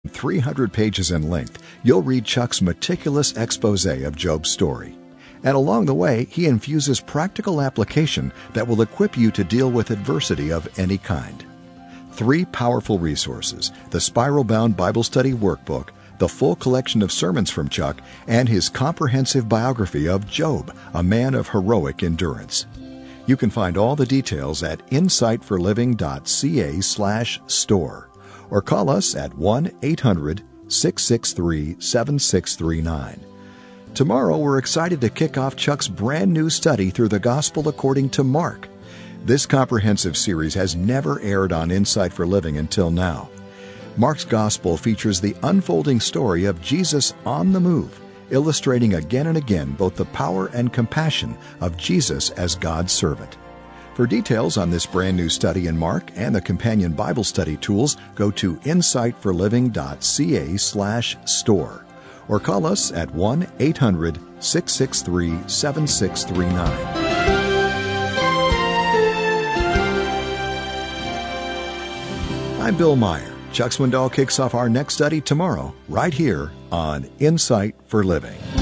300 pages in length, you'll read Chuck's meticulous expose of Job's story. And along the way, he infuses practical application that will equip you to deal with adversity of any kind. 3 powerful resources: the spiral-bound Bible study workbook, the full collection of sermons from Chuck, and his comprehensive biography of Job, a man of heroic endurance. You can find all the details at insightforliving.ca/store or call us at 1-800-663-7639. Tomorrow, we're excited to kick off Chuck's brand new study through the Gospel according to Mark. This comprehensive series has never aired on Insight for Living until now. Mark's Gospel features the unfolding story of Jesus on the move, illustrating again and again both the power and compassion of Jesus as God's servant. For details on this brand new study in Mark and the companion Bible study tools, go to insightforliving.ca/store or call us at 1-800-663-7639. I'm Bill Meyer. Chuck Swindoll kicks off our next study tomorrow, right here on Insight for Living.